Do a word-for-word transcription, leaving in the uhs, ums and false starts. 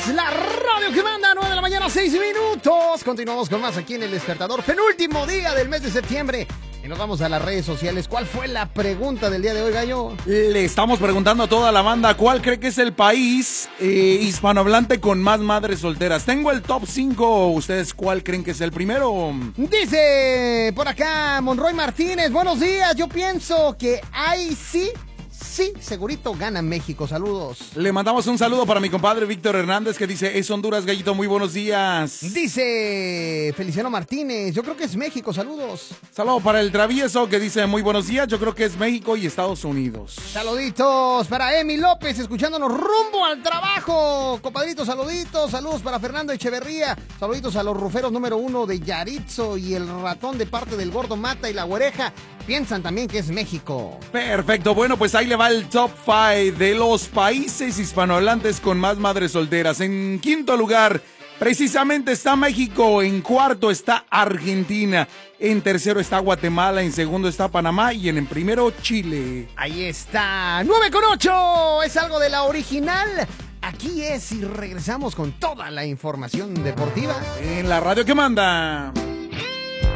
es la radio que manda, nueve de la mañana, seis minutos. Continuamos con más aquí en El Despertador, penúltimo día del mes de septiembre. Y nos vamos a las redes sociales. ¿Cuál fue la pregunta del día de hoy, Gallo? Le estamos preguntando a toda la banda cuál cree que es el país eh, hispanohablante con más madres solteras. Tengo el top cinco. ¿Ustedes cuál creen que es el primero? Dice por acá Monroy Martínez, buenos días. Yo pienso que ahí sí, sí, segurito gana México. Saludos. Le mandamos un saludo para mi compadre Víctor Hernández que dice, es Honduras, Gallito, muy buenos días. Dice Feliciano Martínez, yo creo que es México. Saludos. Saludo para el Travieso que dice, muy buenos días, yo creo que es México y Estados Unidos. Saluditos para Emi López, escuchándonos rumbo al trabajo. Compadritos, saluditos. Saludos para Fernando Echeverría. Saluditos a los ruferos número uno de Yaritzo y el ratón de parte del Gordo Mata y la Güereja. Piensan también que es México. Perfecto, bueno, pues ahí le va el top cinco de los países hispanohablantes con más madres solteras. En quinto lugar, precisamente está México. En cuarto está Argentina. En tercero está Guatemala. En segundo está Panamá. Y en el primero, Chile. Ahí está. nueve con ocho. Es algo de la original. Aquí es y regresamos con toda la información deportiva. En la radio que manda.